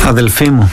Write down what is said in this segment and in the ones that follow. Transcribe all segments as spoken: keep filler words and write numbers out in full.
Αδελφοί μου,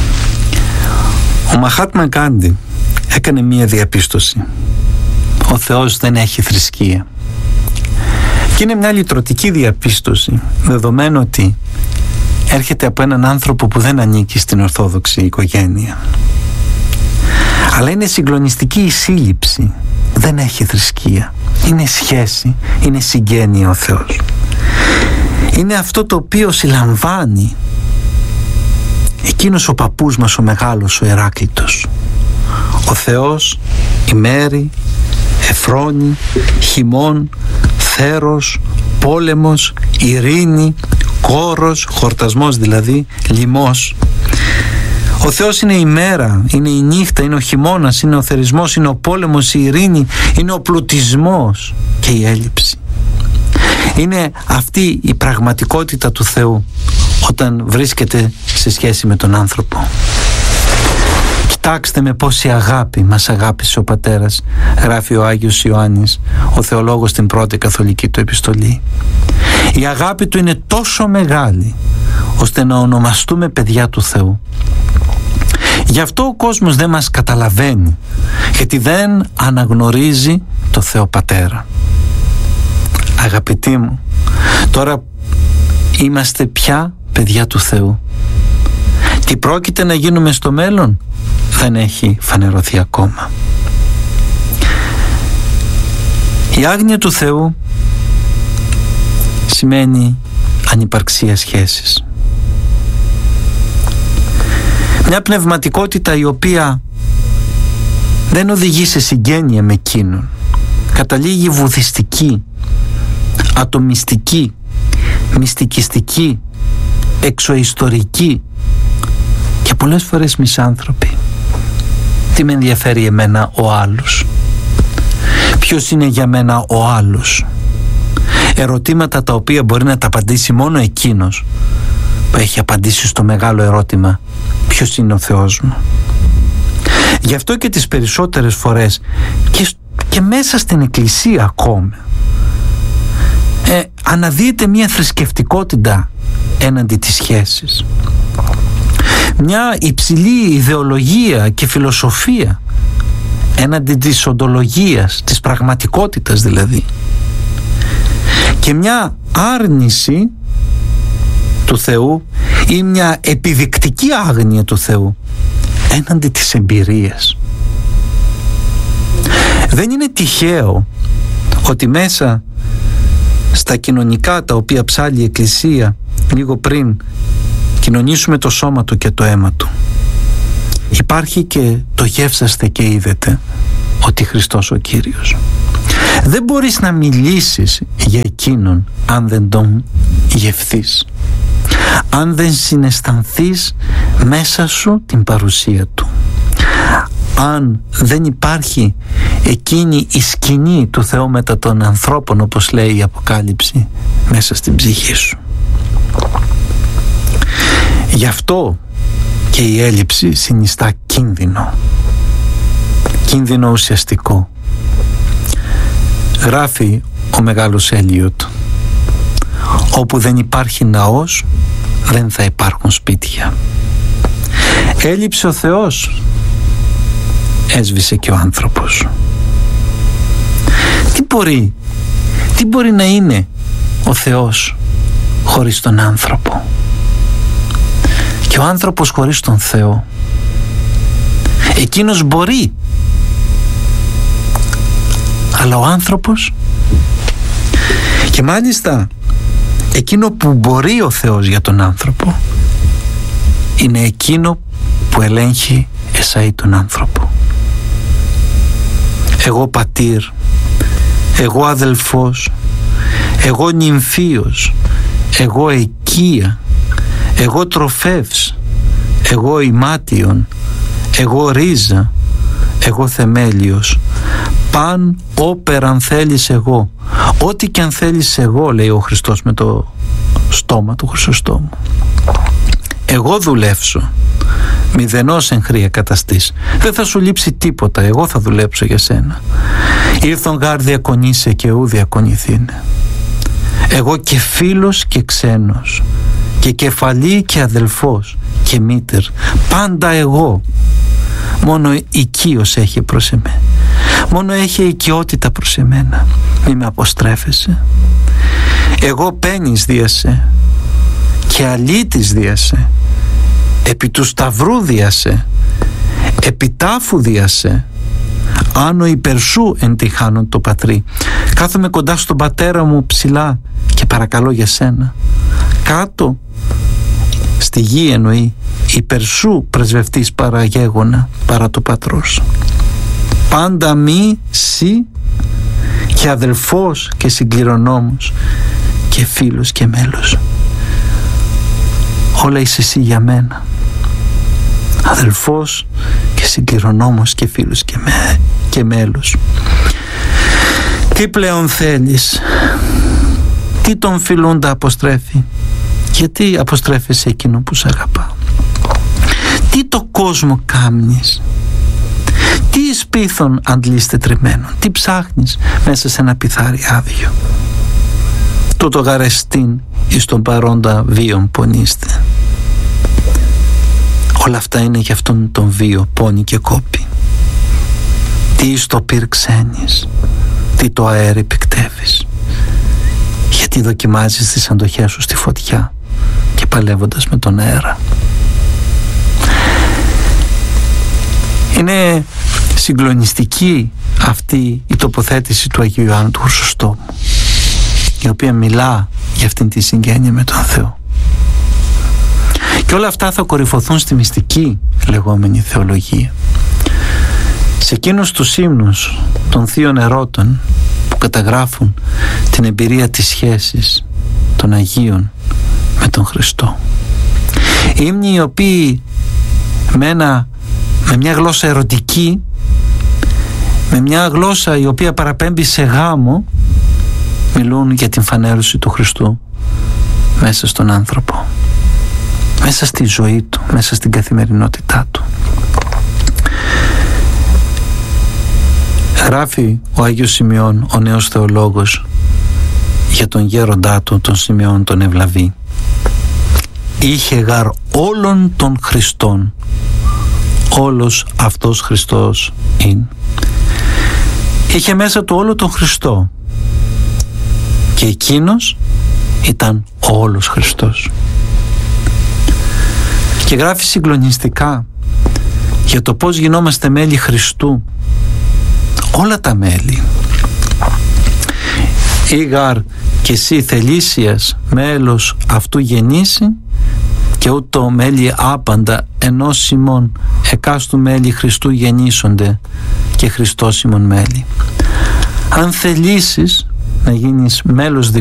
ο Μαχάτμα Γκάντι έκανε μία διαπίστωση: ο Θεός δεν έχει θρησκεία. Και είναι μια λυτρωτική διαπίστωση, δεδομένου ότι έρχεται από έναν άνθρωπο που δεν ανήκει στην ορθόδοξη οικογένεια. Αλλά είναι συγκλονιστική η σύλληψη. Δεν έχει θρησκεία. Είναι σχέση, είναι συγγένεια ο Θεός. Είναι αυτό το οποίο συλλαμβάνει εκείνος ο παππούς μας ο μεγάλος, ο Ηράκλειτος. Ο Θεός ημέρη, εφρόνη, χειμών, θέρος, πόλεμος, ειρήνη, κόρος, χορτασμός δηλαδή, λιμός. Ο Θεός είναι η μέρα, είναι η νύχτα, είναι ο χειμώνας, είναι ο θερισμός, είναι ο πόλεμος, η ειρήνη, είναι ο πλουτισμός και η έλλειψη. Είναι αυτή η πραγματικότητα του Θεού όταν βρίσκεται σε σχέση με τον άνθρωπο. Κοιτάξτε με πόση αγάπη μας αγάπησε ο Πατέρας, γράφει ο Άγιος Ιωάννης, ο θεολόγος, στην πρώτη καθολική του επιστολή. Η αγάπη του είναι τόσο μεγάλη ώστε να ονομαστούμε παιδιά του Θεού. Γι' αυτό ο κόσμος δεν μας καταλαβαίνει, γιατί δεν αναγνωρίζει το Θεό Πατέρα. Αγαπητοί μου, τώρα είμαστε πια παιδιά του Θεού. Τι πρόκειται να γίνουμε στο μέλλον δεν έχει φανερωθεί ακόμα. Η άγνοια του Θεού σημαίνει ανυπαρξία σχέσης. Μια πνευματικότητα η οποία δεν οδηγεί σε συγγένεια με εκείνον, καταλήγει βουδιστική, ατομιστική, μυστικιστική, εξωιστορική και πολλές φορές μισάνθρωπη. Τι με ενδιαφέρει εμένα ο άλλος? Ποιος είναι για μένα ο άλλος? Ερωτήματα τα οποία μπορεί να τα απαντήσει μόνο εκείνος που έχει απαντήσει στο μεγάλο ερώτημα: ποιος είναι ο Θεός μου? Γι' αυτό και τις περισσότερες φορές και, και μέσα στην Εκκλησία ακόμα ε, αναδύεται μια θρησκευτικότητα έναντι της σχέσης, μια υψηλή ιδεολογία και φιλοσοφία έναντι της οντολογίας, της πραγματικότητας δηλαδή, και μια άρνηση του Θεού ή μια επιδεικτική άγνοια του Θεού έναντι της εμπειρίας. Δεν είναι τυχαίο ότι μέσα στα κοινωνικά τα οποία ψάλλει η Εκκλησία λίγο πριν κοινωνήσουμε το σώμα του και το αίμα του, υπάρχει και το γεύσαστε και είδετε ότι Χριστός ο Κύριος. Δεν μπορείς να μιλήσεις για εκείνον αν δεν τον γευθείς, αν δεν συναισθανθείς μέσα σου την παρουσία του, αν δεν υπάρχει εκείνη η σκηνή του Θεού μετά των ανθρώπων, όπως λέει η Αποκάλυψη, μέσα στην ψυχή σου. Γι' αυτό και η έλλειψη συνιστά κίνδυνο, κίνδυνο ουσιαστικό. Γράφει ο μεγάλος Έλιοτ: όπου δεν υπάρχει ναός δεν θα υπάρχουν σπίτια. Έλειψε ο Θεός, έσβησε και ο άνθρωπος. Τι μπορεί, τι μπορεί να είναι ο Θεός χωρίς τον άνθρωπο? Και ο άνθρωπος χωρίς τον Θεό, εκείνος μπορεί, αλλά ο άνθρωπος, και μάλιστα εκείνο που μπορεί ο Θεός για τον άνθρωπο είναι εκείνο που ελέγχει εσάι τον άνθρωπο. Εγώ πατήρ, εγώ αδελφός, εγώ νυμφίος, εγώ οικία, εγώ τροφεύς, εγώ ημάτιον, εγώ ρίζα, εγώ θεμέλιος, παν όπεραν θέλεις εγώ, ό,τι και αν θέλεις εγώ, λέει ο Χριστός με το στόμα του Χρυσοστόμου. Εγώ δουλεύσω, μηδενός εν χρία καταστής, δεν θα σου λείψει τίποτα, εγώ θα δουλέψω για σένα. Ήρθον γάρ διακονείσαι και ου διακονηθήνε. Εγώ και φίλος και ξένος, και κεφαλή και αδελφός, και μήτερ, πάντα εγώ. Μόνο οικείος έχει προς εμέ, μόνο έχει οικειότητα προς εμένα. Μη με αποστρέφεσαι. Εγώ πένης δίασε και αλήτης δίασε, επί του σταυρού δίασε, επί τάφου δίασε, άνω υπερσού εν τη χάνον το πατρί. Κάθομαι κοντά στον πατέρα μου ψηλά και παρακαλώ για σένα. Κάτω στη γη εννοεί, υπερσού πρεσβευτής παραγέγονα παρά του πατρός. Πάντα μη σύ και αδελφός και συγκληρονόμος και φίλος και μέλος. Όλα είσαι εσύ για μένα, αδελφός και συγκληρονόμος και φίλος και, με, και μέλος. Τι πλέον θέλεις? Τι τον φιλούντα αποστρέφει? Γιατί αποστρέφεσαι εκείνο που σ' αγαπά? Τι το κόσμο κάμνεις? Τι εις πίθον αντλείς τετριμένον? Τι ψάχνεις μέσα σε ένα πιθάρι άδειο? Τούτο γαρεστήν εις τον παρόντα βίον πονείστε. Όλα αυτά είναι για αυτόν τον βίο πόνη και κόπη. Τι εις το πυρ ξένεις, τι το αέρι πικτεύεις? Γιατί δοκιμάζεις τις αντοχές σου στη φωτιά και παλεύοντας με τον αέρα. Είναι συγκλονιστική αυτή η τοποθέτηση του Αγίου Ιωάννου του Χρυσοστόμου, η οποία μιλά για αυτήν τη συγγένεια με τον Θεό. Και όλα αυτά θα κορυφωθούν στη μυστική λεγόμενη θεολογία. Σε εκείνους τους ύμνους των θείων ερώτων που καταγράφουν την εμπειρία της σχέσης των Αγίων με τον Χριστό. Ύμνοι οι οποίοι με, ένα, με μια γλώσσα ερωτική, με μια γλώσσα η οποία παραπέμπει σε γάμο, μιλούν για την φανέρωση του Χριστού μέσα στον άνθρωπο, μέσα στη ζωή του, μέσα στην καθημερινότητά του. Γράφει ο Άγιος Σημειών, ο νέος θεολόγος, για τον γέροντά του, τον Σημειών τον Ευλαβή. Είχε γαρ όλων των Χριστών, όλος αυτός Χριστός είναι. Είχε μέσα του όλο τον Χριστό και εκείνος ήταν ο όλος Χριστός. Και γράφει συγκλονιστικά για το πώς γινόμαστε μέλη Χριστού. Όλα τα μέλη. Ήγαρ και εσύ θελήσιας μέλος αυτού γεννήσει, και ούτω μέλη άπαντα ενός ημών εκάστου μέλη Χριστού γεννήσονται και Χριστός ημών μέλη. Αν θελήσεις να γίνεις μέλος